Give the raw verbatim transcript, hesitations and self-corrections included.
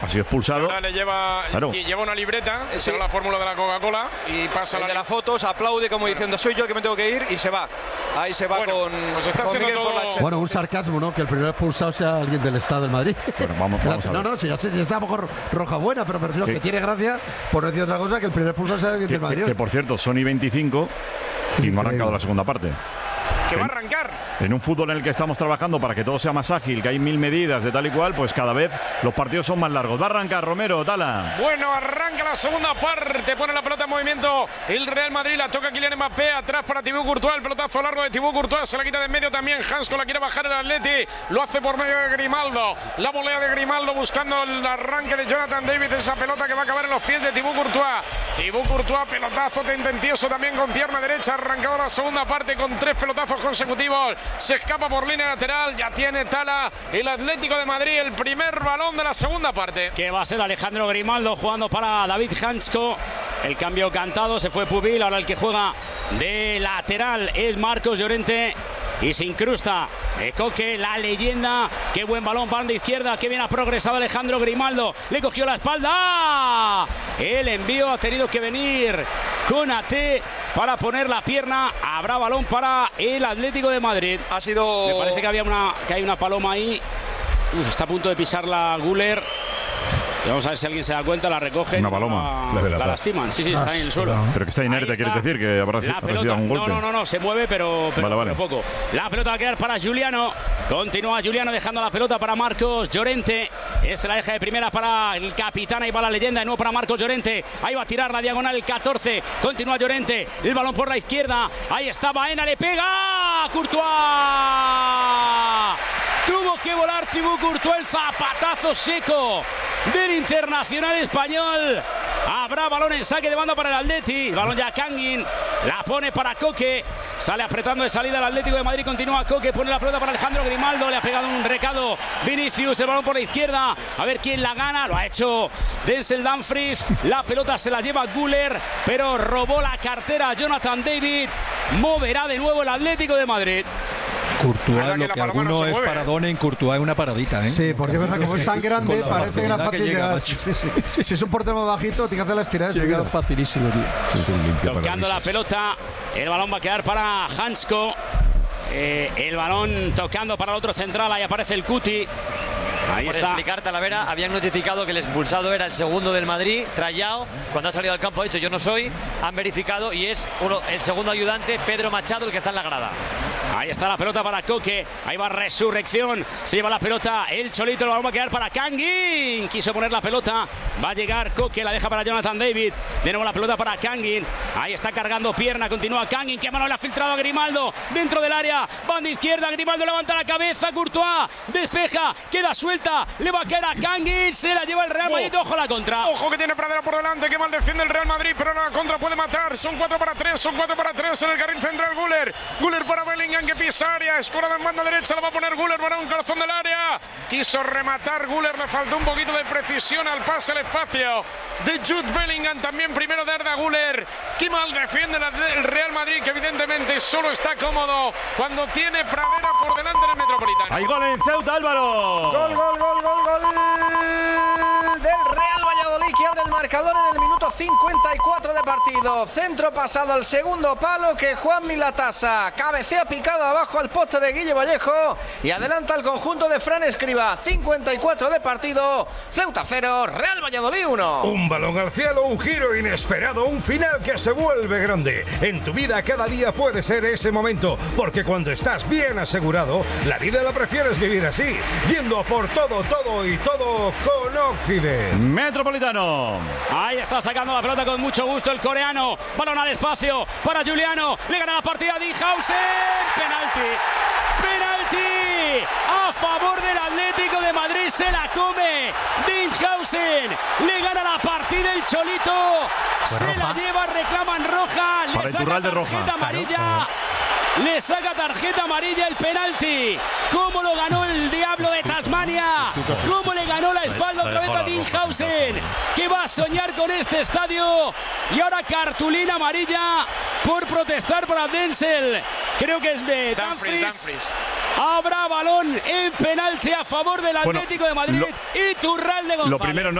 Ha sido expulsado. Ahora le lleva, claro. lleva una libreta, esa Sí. era la fórmula de la Coca-Cola, y pasa el la de las fotos, aplaude como diciendo soy yo el que me tengo que ir y se va. Ahí se va Bueno, con, pues está con siendo Miguel todo- Porlache. Bueno, un sarcasmo, ¿no? Que el primer expulsado sea alguien del Estado del Madrid. Bueno, vamos, vamos a no, ver. no, si ya, se- ya está a lo mejor roja buena, pero prefiero ¿Qué? que tiene gracia, por no decir otra cosa, que el primer expulsado sea alguien Que, del Madrid. que, que, por cierto, Sony veinticinco y no ha arrancado la segunda parte. que va a En- arrancar. En un fútbol en el que estamos trabajando para que todo sea más ágil, que hay mil medidas de tal y cual, pues cada vez los partidos son más largos. Va a arrancar Romero, Tala. Bueno, arranca la segunda parte, pone la pelota en movimiento el Real Madrid, la toca Kylian Mbappé, atrás para Thibaut Courtois, el pelotazo largo de Thibaut Courtois, se la quita de en medio también, Hansko la quiere bajar el Atleti, lo hace por medio de Grimaldo, la volea de Grimaldo buscando el arranque de Jonathan David, esa pelota que va a acabar en los pies de Thibaut Courtois, Thibaut Courtois, pelotazo tendencioso también con pierna derecha, arrancado la segunda parte con tres pelotazos consecutivos, se escapa por línea lateral, ya tiene Tala el Atlético de Madrid, el primer balón de la segunda parte. Que va a ser Alejandro Grimaldo jugando para David Hansko. El cambio cantado, se fue Pubil. Ahora el que juega de lateral es Marcos Llorente. Y se incrusta eh, Coque, la leyenda. Qué buen balón, banda izquierda. Qué bien ha progresado Alejandro Grimaldo. Le cogió la espalda. El envío ha tenido que venir con A T para poner la pierna. Habrá balón para el Atlético de Madrid. Ha sido... Me parece que había una, que hay una paloma ahí. Uf, está a punto de pisarla Güler. Y vamos a ver si alguien se da cuenta, la recogen. Una paloma. La, La de la la paz. lastiman. Sí, sí, está en el suelo. Pero que está inerte, Ahí ¿quieres está. decir? Que habrá La ha pelota, recibido un no, golpe. no, no, no, se mueve, pero, pero, Vale, vale. pero poco. La pelota va a quedar para Juliano. Continúa Juliano dejando la pelota para Marcos Llorente. Este la deja de primera para el capitán. Ahí va la leyenda de nuevo para Marcos Llorente. Ahí va a tirar la diagonal el catorce. Continúa Llorente. El balón por la izquierda. Ahí está Baena, le pega. Courtois. Tuvo que volar Thibaut Courtois, el zapatazo seco del internacional español. Habrá balón en saque de banda para el Atleti. El balón ya Kangin. La pone para Coque. Sale apretando de salida el Atlético de Madrid. Continúa Coque. Pone la pelota para Alejandro Grimaldo. Le ha pegado un recado Vinicius. El balón por la izquierda. A ver quién la gana. Lo ha hecho Denzel Dumfries. La pelota se la lleva Güler. Pero robó la cartera Jonathan David. Moverá de nuevo el Atlético de Madrid. Courtois, Verdad que lo la que paloma no alguno se es mueve, paradón, en Courtois es una paradita, ¿eh? Sí, porque es verdad, como es tan grande, Con la parece que era facilidad que fácil llega, llegar. macho. Sí, sí, sí. Si es un portero más bajito, tiene que hacer las tiradas. Llega seguidas. facilísimo, tío. Sí, sí, limpia Tocando la parabrisas. pelota. El balón va a quedar para Hansko. Eh, el balón tocando para el otro central. Ahí aparece el Cuti. Ahí Por está. explicar, Talavera, habían notificado que el expulsado era el segundo del Madrid, Trayao. Cuando ha salido al campo ha dicho yo no soy. Han verificado y es uno, el segundo ayudante, Pedro Machado, el que está en la grada. Ahí está la pelota para Coque. Ahí va Resurrección. Se lleva la pelota. El Cholito. El balón va a quedar para Kangin. Quiso poner la pelota. Va a llegar Coque. La deja para Jonathan David. De nuevo la pelota para Kangin. Ahí está cargando pierna. Continúa Kangin. Que mano le ha filtrado a Grimaldo. Dentro del área. Banda izquierda. Grimaldo levanta la cabeza. Courtois. Despeja. Queda suelta. Le va a caer a Kangin. Se la lleva el Real Madrid. Ojo a la contra. Ojo que tiene Pradera por delante, que mal defiende el Real Madrid, pero la contra puede matar. Son cuatro para tres, son cuatro para tres en el carril central. Güler, Güler para Bellingham que pisa área, escorada en banda derecha, la va a poner Güler para un calzón del área. Quiso rematar Güler, le faltó un poquito de precisión al pase, el espacio de Jude Bellingham, también primero de Arda Güler. Qué mal defiende el Real Madrid, que evidentemente solo está cómodo cuando tiene Pradera por delante en el Metropolitano. Hay gol en Ceuta, Álvaro. Gol, gol, gol, gol, gol del Real Valladolid, que abre el marcador en el minuto cincuenta y cuatro de partido. Centro pasado al segundo palo, que Juan Milatasa cabecea picado abajo al poste de Guille Vallejo y adelanta el conjunto de Fran Escribá. cincuenta y cuatro de partido, Ceuta cero, Real Valladolid uno. Un balón al cielo, un giro inesperado, un final que se vuelve grande. En tu vida cada día puede ser ese momento, porque cuando estás bien asegurado, la vida la prefieres vivir así, yendo por todo, todo y todo con Occident. Metropolitano. Ahí está sacando la pelota con mucho gusto el coreano. Balón al espacio para Juliano. Le gana la partida a Dinhausen. Penalti. Penalti a favor del Atlético de Madrid. Se la come Dinhausen. Le gana la partida el Cholito. Se roja. la lleva, reclaman roja. Le Para el saca Turral de roja. tarjeta amarilla. Le saca tarjeta amarilla el penalti. ¿Cómo lo ganó el Diablo de Tasmania? ¿Cómo le ganó la espalda otra vez a Dinhausen? Que va a soñar con este estadio. Y ahora cartulina amarilla por protestar para Denzel. Creo que es de Dumfries, Dumfries. Dumfries. Habrá balón en penalti a favor del Atlético Bueno, de Madrid lo, y Iturralde González. Lo primero, no